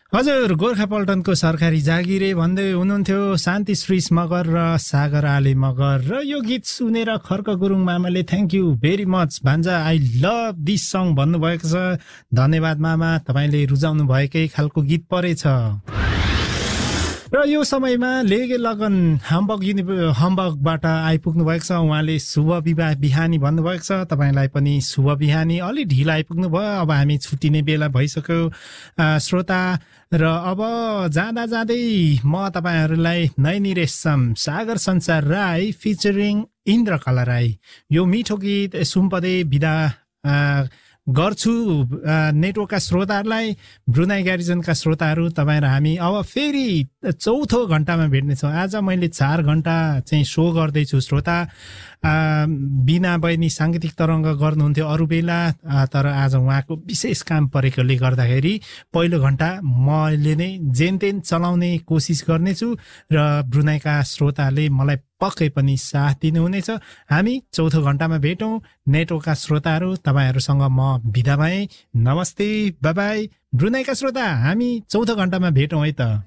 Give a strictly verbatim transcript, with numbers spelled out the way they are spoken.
हजुर, गोर्खा पल्टनको सरकारी जागिरे भन्दै हुनुहुन्थ्यो शान्ति श्री मगर र सागर आले मगर। र यो गीत सुनेर खर्क Gurung मामाले thank you very much भान्जा, I love this song भन्नुभएको छ। धन्यवाद मामा, तपाईँले रुचाउनु भएकै खालको गीत परेछ। र यो समयमा लेगे लगन हम्बक युनि हम्बकबाट आइपुग्नु भएको छ। उहाँले शुभ विवाह बिहानी भन्नुभएको छ। तपाईँलाई पनि शुभ बिहानी। अलि ढिलो आइपुग्नु भयो, अब हामी छुट्टिने बेला भइसक्यो श्रोता। र अब जाँदा जाँदै म तपाईँहरूलाई नैनी रेशम सागर संसार राई फिचरिङ इन्द्रकला राई यो मिठो गीत सुम्पदै बिदा गर्छु नेटवर्कका श्रोताहरूलाई। ब्रुनाई ग्यारिजनका श्रोताहरू, तपाईँ र हामी अब फेरि चौथो घन्टामा भेट्नेछौँ। आज मैले चार घन्टा चाहिँ सो गर्दैछु श्रोता। बिना बहिनी साङ्गीतिक तरङ्ग गर्नुहुन्थ्यो अरू बेला, तर आज उहाँको विशेष काम परेकोले गर्दाखेरि पहिलो घन्टा मैले नै जेनतेन चलाउने कोसिस गर्नेछु र ब्रुनाईका श्रोताहरूले मलाई पक्कै पनि साथ दिनुहुनेछ। हामी चौथो घन्टामा भेटौँ। नेटवर्कका श्रोताहरू, तपाईँहरूसँग म बिदा भएँ। नमस्ते, बाई बाई। ब्रुनाईका श्रोता, हामी चौथो घन्टामा भेटौँ है त।